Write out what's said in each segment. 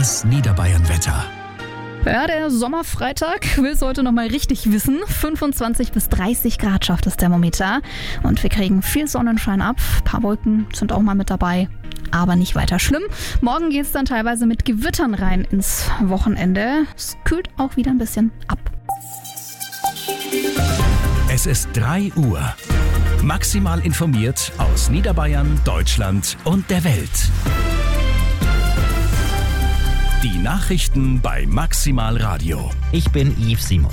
Das Niederbayern-Wetter. Ja, der Sommerfreitag will es heute nochmal richtig wissen. 25 bis 30 Grad schafft das Thermometer. Und wir kriegen viel Sonnenschein ab. Ein paar Wolken sind auch mal mit dabei. Aber nicht weiter schlimm. Morgen geht es dann teilweise mit Gewittern rein ins Wochenende. Es kühlt auch wieder ein bisschen ab. Es ist 3 Uhr. Maximal informiert aus Niederbayern, Deutschland und der Welt. Die Nachrichten bei Maximal Radio. Ich bin Yves Simon.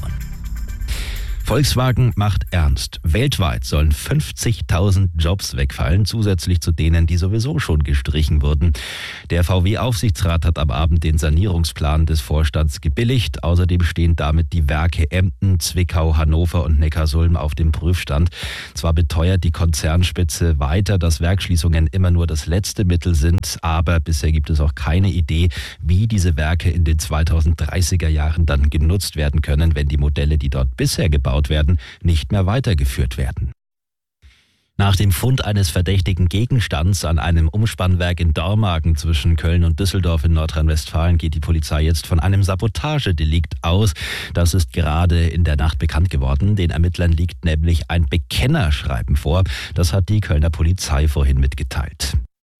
Volkswagen macht ernst. Weltweit sollen 50.000 Jobs wegfallen, zusätzlich zu denen, die sowieso schon gestrichen wurden. Der VW-Aufsichtsrat hat am Abend den Sanierungsplan des Vorstands gebilligt. Außerdem stehen damit die Werke Emden, Zwickau, Hannover und Neckarsulm auf dem Prüfstand. Zwar beteuert die Konzernspitze weiter, dass Werksschließungen immer nur das letzte Mittel sind, aber bisher gibt es auch keine Idee, wie diese Werke in den 2030er Jahren dann genutzt werden können, wenn die Modelle, die dort bisher gebaut werden, nicht mehr weitergeführt werden. Nach dem Fund eines verdächtigen Gegenstands an einem Umspannwerk in Dormagen zwischen Köln und Düsseldorf in Nordrhein-Westfalen geht die Polizei jetzt von einem Sabotagedelikt aus. Das ist gerade in der Nacht bekannt geworden. Den Ermittlern liegt nämlich ein Bekennerschreiben vor. Das hat die Kölner Polizei vorhin mitgeteilt.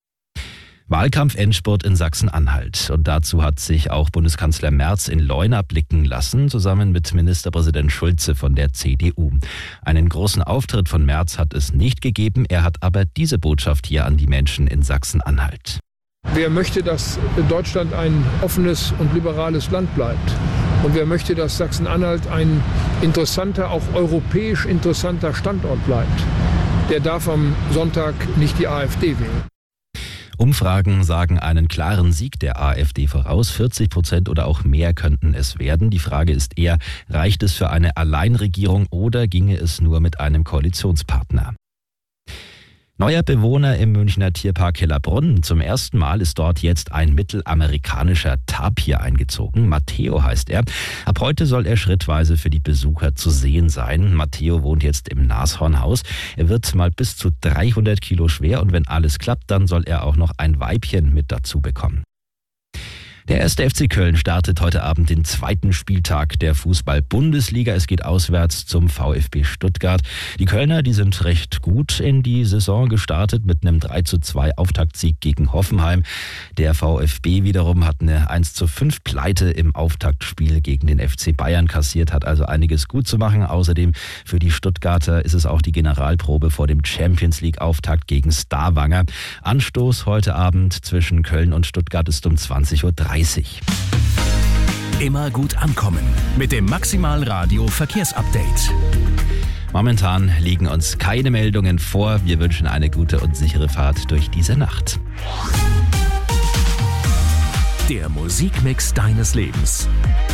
Wahlkampf-Endspurt in Sachsen-Anhalt. Und dazu hat sich auch Bundeskanzler Merz in Leuna blicken lassen, zusammen mit Ministerpräsident Schulze von der CDU. Einen großen Auftritt von Merz hat es nicht gegeben. Er hat aber diese Botschaft hier an die Menschen in Sachsen-Anhalt. Wer möchte, dass Deutschland ein offenes und liberales Land bleibt? Und wer möchte, dass Sachsen-Anhalt ein interessanter, auch europäisch interessanter Standort bleibt? Der darf am Sonntag nicht die AfD wählen. Umfragen sagen einen klaren Sieg der AfD voraus. 40% oder auch mehr könnten es werden. Die Frage ist eher, reicht es für eine Alleinregierung oder ginge es nur mit einem Koalitionspartner? Neuer Bewohner im Münchner Tierpark Hellerbrunn. Zum ersten Mal ist dort jetzt ein mittelamerikanischer Tapir eingezogen. Matteo heißt er. Ab heute soll er schrittweise für die Besucher zu sehen sein. Matteo wohnt jetzt im Nashornhaus. Er wird mal bis zu 300 Kilo schwer und wenn alles klappt, dann soll er auch noch ein Weibchen mit dazu bekommen. Der 1. FC Köln startet heute Abend den zweiten Spieltag der Fußball-Bundesliga. Es geht auswärts zum VfB Stuttgart. Die Kölner, die sind recht gut in die Saison gestartet mit einem 3:2 Auftaktsieg gegen Hoffenheim. Der VfB wiederum hat eine 1:5 Pleite im Auftaktspiel gegen den FC Bayern kassiert, hat also einiges gut zu machen. Außerdem für die Stuttgarter ist es auch die Generalprobe vor dem Champions-League-Auftakt gegen Stavanger. Anstoß heute Abend zwischen Köln und Stuttgart ist um 20:30 Uhr. Immer gut ankommen mit dem Maximal Radio Verkehrsupdate. Momentan liegen uns keine Meldungen vor. Wir wünschen eine gute und sichere Fahrt durch diese Nacht. Der Musikmix deines Lebens.